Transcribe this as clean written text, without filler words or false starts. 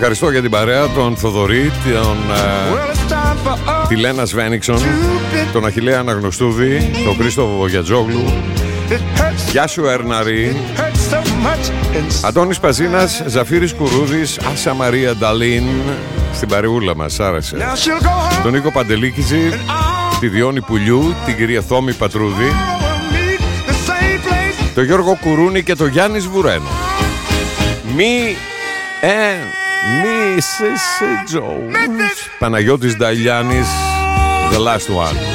Ευχαριστώ για την παρέα, τον Θοδωρή, τη Λένα Σβένιξον, τον Αχιλλέα Αναγνωστούδη, τον Χρήστο Βογιατζόγλου. Γεια σου Έρναρη. Αντώνης Παζίνας, Ζαφύρης Κουρούδης, Άσα Μαρία Νταλίν. Στην παρεούλα μας άρεσε. Τον Νίκο Παντελίκηζη, τη Διόνη Πουλιού, την κυρία Θόμη Πατρούδη, τον Γιώργο Κουρούνη και τον Γιάννη Βουρένο. Mrs. Jones, Παναγιώτης Νταλιάνης, The Last One.